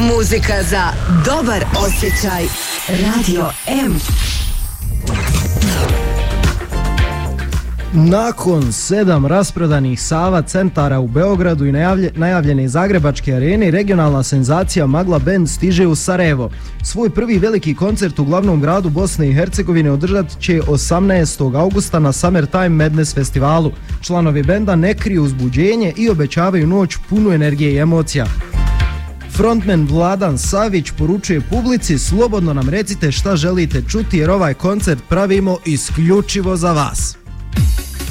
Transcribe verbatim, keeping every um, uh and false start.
Muzika za dobar osjećaj. Radio M. Nakon sedam rasprodanih Sava centara u Beogradu i najavlje, najavljene Zagrebačke arene, regionalna senzacija Magla Band stiže u Sarajevo. Svoj prvi veliki koncert u glavnom gradu Bosne i Hercegovine održat će osamnaestog augusta na Summertime Madness festivalu. Članovi benda ne kriju uzbuđenje i obećavaju noć punu energije i emocija. Frontman Vladan Savić poručuje publici: slobodno nam recite šta želite čuti jer ovaj koncert pravimo isključivo za vas.